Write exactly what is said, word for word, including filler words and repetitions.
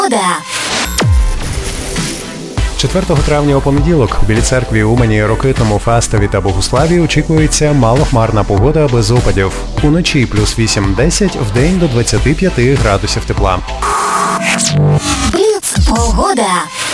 четвертого травня у понеділок у Білій церкві, Умані, Рокитному, Фастові та Богуславі очікується малохмарна погода без опадів. Уночі плюс вісім-десять, вдень до двадцяти п'яти градусів тепла. Бліц погода.